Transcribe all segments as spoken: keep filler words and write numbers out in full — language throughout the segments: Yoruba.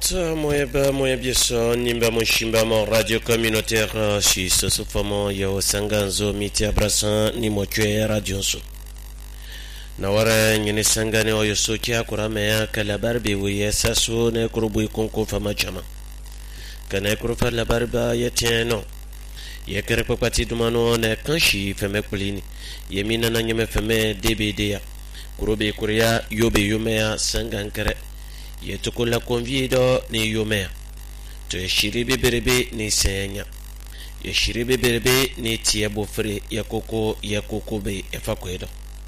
Ça, moi, bah, moi, bien ça, nimba mon shimba mon radio communautaire, si ce se famo, yo, sanganzo, miti abrasan, ni mo tue radio so. Na wara nyene sangane oyo soki akura mea kalabar be wiye sasu ne kurubu ikunku fama chama. Kana kurufa labar ba ye tieno. Ye kere papati dumano ne kanshi feme kulini. Ye mina na nyeme feme debe dea. Kurube kuria yobe yumea sangankere. Ye tukula konvido ni yumea. To ye shiribe berebe ni senya. Ye shiribe berebe ni tiebo fre ya koko ya koko be efakwedo.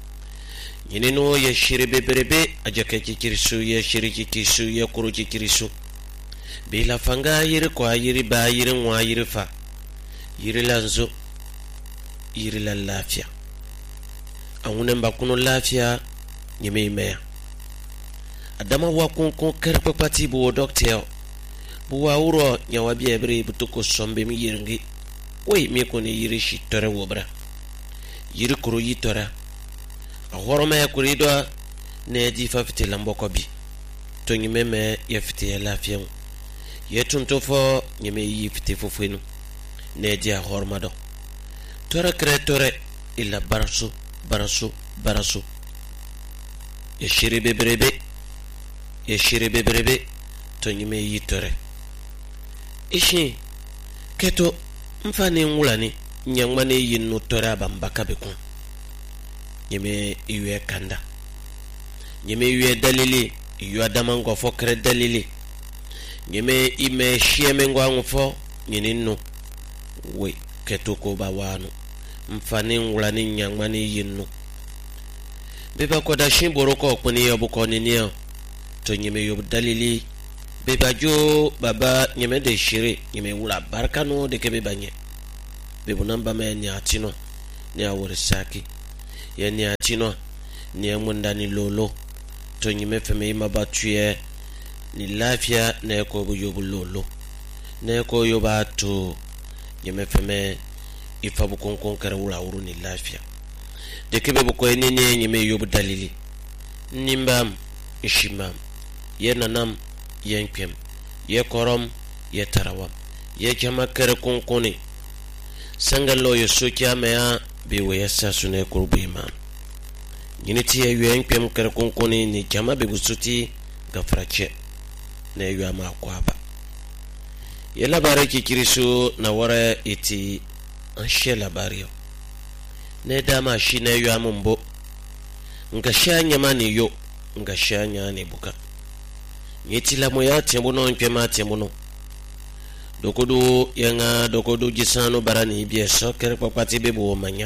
Yinino ya shiribe berebe ajaka kikirisu ya shiriki kisu ya kuru kikirisu. Bila fanga yiri kwa yiri ba yiri nwa yiri fa. Yiri lanzo. Yiri la lafia. Angunen bakuno lafia nyeme imea. Adama wakunkun kerpe pati buwo dokteo. Buwa uro nyawabi ebri butuko sombe mi yiringi. Wei miko ni yiri shitore wobra. Yiri kuru yitora. Ahoroma ya kuridoa ne di fa fiti lamboko bi. To nyime me ya fiti ya lafia mu. Ye tuntofo nyime yi fiti fufuinu. Ne di ahoroma do. Tore kre tore ila barasu, barasu, barasu. Ya shiribe berebe. Ya shiribe berebe. To nyime yi tore. Ishi. Keto mfani ngulani. Nyangmane yi no tore abambaka bekun. Nyeme iwe kanda. Nyeme iwe dalili. Iwe adamango fo kre dalili. Nyeme ime shieme ngwa fo nyeninu. We ketuko bawanu. Mfani ngulani nyangmani yinu. Beba koda shimboroko okuni yobuko ninio. To nyeme yob dalili. Beba jo baba nyeme de shire. Nyeme wula barkano de kebe nye. Bebu namba me ni atino. Ni aworisaki. Ye ni atino ni amunda ni lolo to nyime feme ima batuye ni lafia na eko bu yobu lolo na eko yoba to nyime feme ifa bu konkon kare wura wuru ni lafia de kebe bu ko ni ni nyime yobu dalili nimbam ishimam ye nanam ye nkem ye korom ye tarawam ye kama kare konkoni sangalo yo sokia mea bewe yasa sune kurubu imam Yiniti ya yueng piem kere konkoni ni jama bebusuti gafrache na yuwa makwaba ye labari kikirisu na wara iti anshe labari yo ne dama shi na yuwa mumbo nga sha nyama ni yo nga sha nya ni buka yiti la moya tembuno nkema tembuno dokodo yanga dokodo jisano barani biye so kere papati bebu manya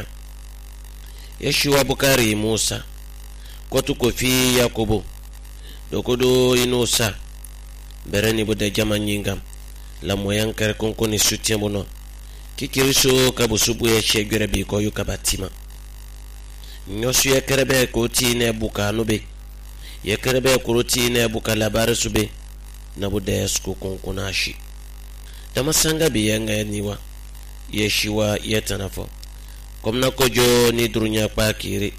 Yeshua Bukari Musa Kotu Kofi Yakobo Dokodo Inusa Bereni Bude Jama Nyingam La moyan kere konkoni sutiembono Kikiriso kabusubu ya shegure biko yuka batima Nyosu ya kerebe koti ne buka nube Ya kerebe kuroti ne buka labari sube Na bude esku konkonashi Damasanga biyenga ya niwa Yeshua yetanafo Komna kojo ni durunya pa kiri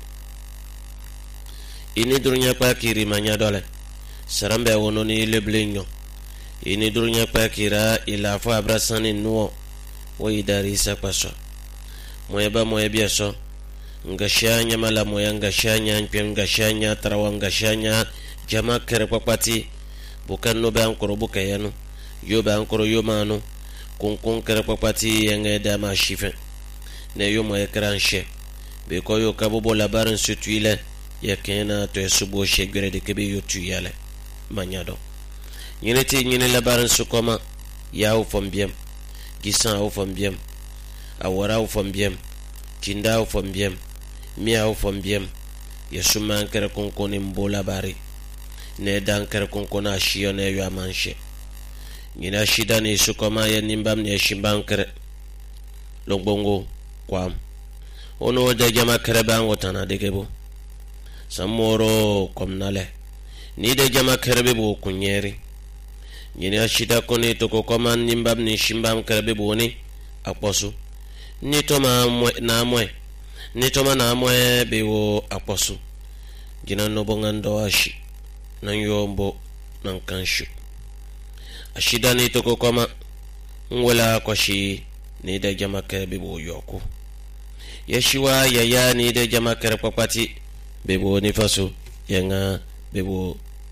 Ini durunya pa kiri manya dole Sarambe wono ni leblenyo Ini durunya pa kira ila fo abrasani nuo Wo idari isa paso Moeba moebia so Ngashanya mala moya ngashanya Npia ngashanya tarawa ngashanya Jama kere papati Bukan nobe ankoro buka yanu Yobe ankoro yomanu Kunkun kere papati Yenge dama shifen ne yo mo ekranche be ko yo kabobo labarin sutuile ya kena to esubo shegere de kebe yo tuyale manyado nyineti nyine labarin sukoma ya u fombiem gisan u fombiem awara u fombiem kinda u fombiem mia u fombiem yesuma kere konkoni mbola bari ne dan kere konkona shiyo ne yo amanche nyina shida ni sukoma ya nimbam ne shimbam kere longbongo Kwam ono de jama kerebe wotana degebo samoro komnale ni de jama kerebe bo kunyeri nyini ashida koni toko koman nimbam ni shimbam kerebe boni akposu ni toma na mwe ni toma na mwe bewo akposu jina no bongando ashi nan yombo nan kanshu ashida ni to ko koma wala ko shi ni da jama kere bebo yoku yeshiwa yaya ni da jama kere papati bebo ni faso yenga bebo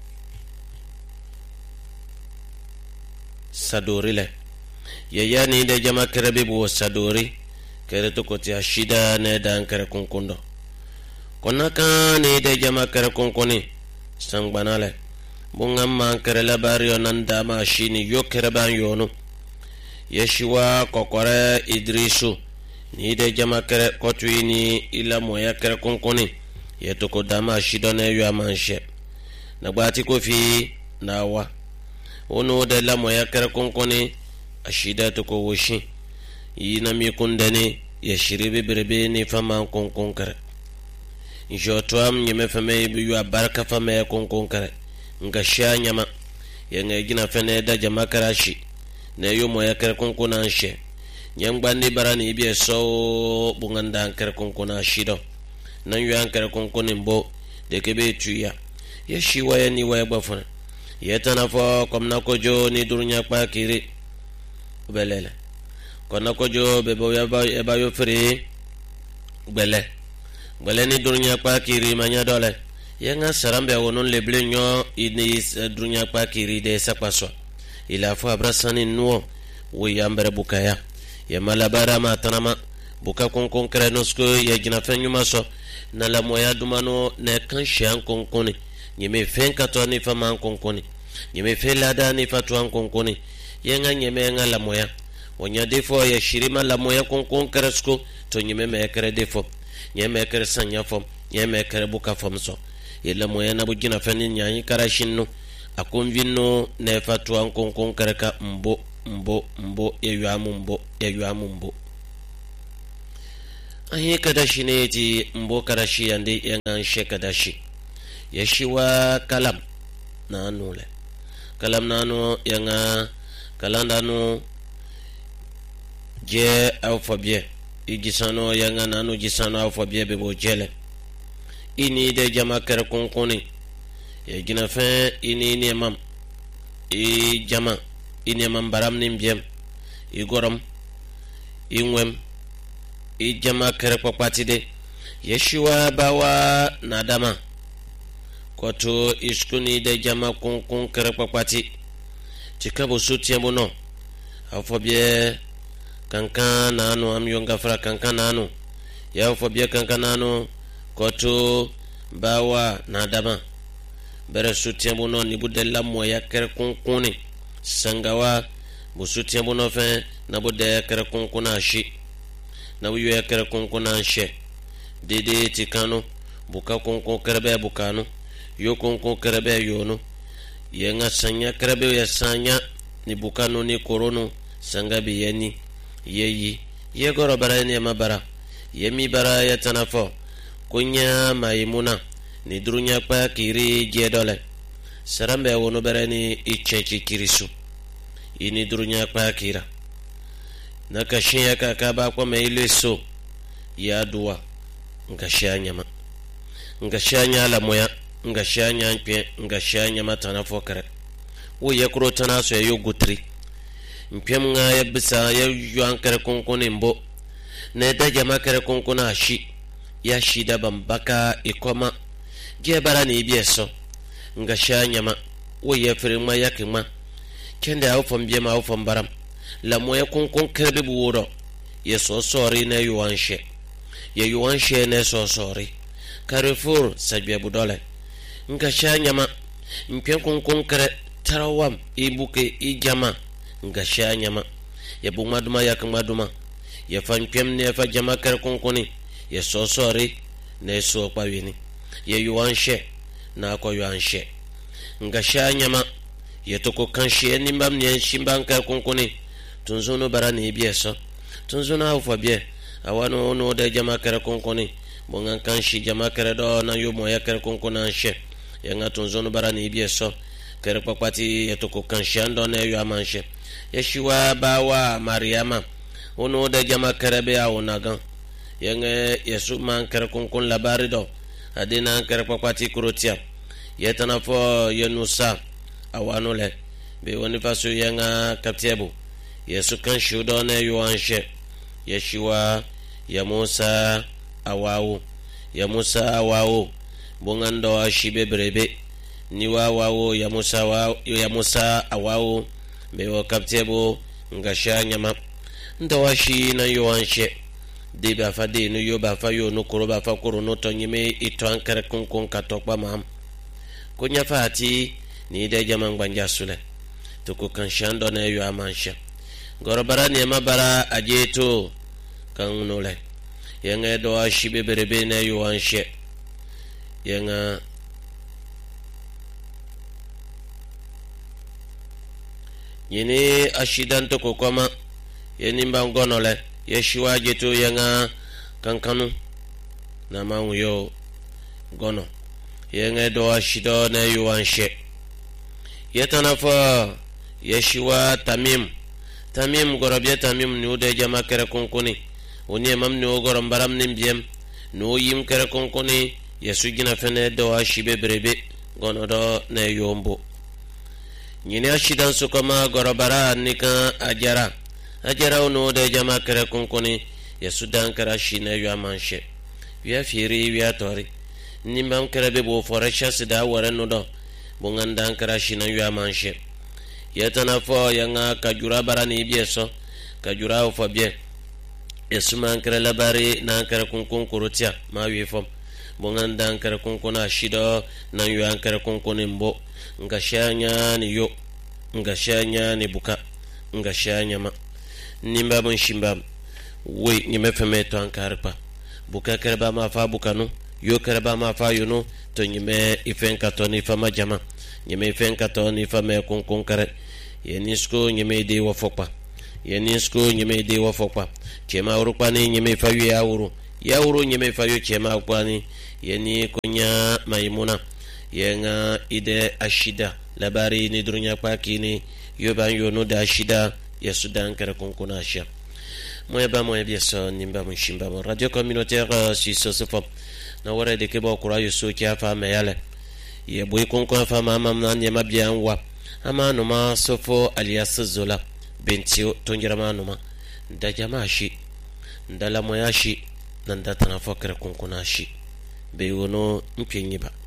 sadori le yaya ni da jama kere bebo sadori kere to ko ti ashida ne dan kere kunkundo konaka ni da jama kere kunkuni sangbanale bunga man kere labari onanda ma shini yo kere ban yono yeshiwa kokore idrisu ni de jama kere kotuini ila moya kere kunkuni yeto ko dama shidone yo amanshe na gbati ko fi nawa ono de la moya kere kunkuni ashida to ko woshi yina mi kundani yeshiribe berebe ni fama kunkun kere njotwam nyeme fame biyu baraka fame kunkun kere ngasha nyama yenga gina fene da jama karashi na yo moya kere kunkuna nshe nyambandi barani biye so bunganda kere kunkuna shido nan yo ankere kunkuni mbo de kebe tuya yeshi waya ni waya bafuna yetana fo komna kojo ni durunya pa kiri belele kona kojo bebo ya ba e ba yo free bele bele ni durunya pa kiri manya dole yenga sarambe wonon leble nyo ini durunya pa kiri de sakpaso ila fo abrasani nuo wo yambere bukaya ya malabara matanama buka konkon kere nosko ya gina fenyuma so na la moya dumano ne kan shan konkoni nyeme fenka to ni fama konkoni nyeme felada ni fatwa konkoni yenga nyeme nga la moya wonya defo ya shirima la moya konkon kere sko to nyeme me kere defo nyeme kere sanya fo nyeme kere buka fomso ila moya na bugina feni nyanyi karashinno akonvinno ne fatwa konkon kere ka mbo mbo mbo yeyuamu mbo yeyuamu mbo ahi kadashi ne ti mbo kadashi yande yangan she kadashi yeshiwa kalam nanu le kalam nanu yanga kalanda no je alphabet igisano yanga nanu gisano alphabet bebo jele ini de jama kere konkoni ye gina fe ini ni mam e jama ini mam baram nim jem i gorom i ngwem i jama kere papati de yeshiwa bawa nadama koto iskuni de jama kunkun kere papati chikabo sutiembo no alfobie kankan nanu am yonga fra kankan nanu ya alfobie kankan nanu koto bawa nadama bere sutiembo no ni budella moya kere kunkuni sangawa busutiembo no fe na bude kere kunkuna shi na wiyo kere kunkuna she dede tikano buka kunkun kerebe bukano yo kunkun kerebe yono yenga sanya kerebe ya sanya ni bukano ni korono sanga biyeni yeyi ye goro bara ni mabara yemi bara ya tanafo kunya maimuna ni drunya pa kiri jedole sarambe wono bara ni ichechi kirisu ini drunya pa kira nakashia kakaba kwa meileso ya dua ngashanya ma ngashanya la moya ngashanya mpe ngashanya matana fokare wo yakro tana so yo gutri mpem nga ya bisa ya yuan kare konkone mbo ne da jama kare konkona shi ya shida bambaka ikoma je bara ni bieso ngashanya ma wo ya firma yakima kende au fam biema au fam baram la moya konkon kare bu woro ye so sori na yuanshe ye yuanshe ne so sori Carrefour sabia budole ngashanya ma mpem konkon kare tarawam ibuke ijama ngashanya ma ya bumaduma yakmaduma ya fanpem ne fa jama kare konkoni ye so sori ne so pawini ye yuanshe na ko yuanshe ngashanya ma ye toko kanshe ni mbam ne shimban kare konkoni tunzono barani bieso tunzono awfa bie awano no de jama kare konkoni bongan kanshi jama kare do na yo moya kare konkona she yanga tunzono barani bieso kare papati ye toko kanshi ando ne yo amanshe yeshiwa bawa mariama ono de jama kare be awonagan yanga yesu man kare konkon labari do adina kare papati kurotia yetana fo yenusa awano le be woni faso yanga kaptebo yesu kan shudo ne yuanshe yeshiwa ya Musa awawu ya Musa awawu bungando ashibe brebe niwa wawo ya Musa wa ya Musa awawu be wo kaptebo ngasha nyama ndawashi na yuanshe de ba fa de no yo ba fa yo no koro ba fa koro no to nyime ito ankare kunkun katokpa mam kunya fati ni de jaman gbanja sule to ko kan shando na yo amansha gorobara ne mabara ajeto kan nole yenga do ashibe berebe na yo anshe yenga yini ashidan to ko koma yeni mbangonole yeshiwa jeto yenga kankanu na mangu yo gono yenga do ashido na yuanshe yetana fa yeshiwa tamim tamim gorobye tamim ni ude jama kere konkoni oni mam ni ogorom baram nimbiem no yim kere konkoni yesu gina fene do ashibe brebe gono do na yombo nyini ashidan sukoma gorobara nika ajara ajara ono de jama kere konkoni yesu dan kara shina yu amanshe wi afiri wi atori nimbam kere be bo foresha sida wore no do bongan dan kara shina yu amanshe yetana fo yanga kajura barani bieso kajura fo bie yesu man kere labari na kere konkon kurutia ma wi fo bongan dan kere konkona shido na yu an kere konkoni mbo ngashanya ni yo ngashanya ni buka ngashanya ma nimba mun shimba we nyime feme to ankarpa buka kerba ma fa bukanu yo kerba ma fa yuno to nyime ifen katoni fa majama nyime ifen katoni fa me konkon kare yenisko nyime de wo fokpa yenisko nyime de wo fokpa chema urukpa ni nyime fa yu ya uru ya uru nyime fa yu chema kwani yeni kunya maimuna yenga ide ashida labari ni dunya kwa kini yoban yono da ashida yesu dan kare konkona sha moye ba moye biasa nimba mshimba mo radio communautaire si sosofo na wore de kebo kura yuso kya fa meyale ye boy konkona fa mama nan ye mabia nwa ama no ma sofo alias zola bentio tonjira ma no ma da jama shi ndala moya shi nan da tana fokere konkona shi be wono mpyenyi ba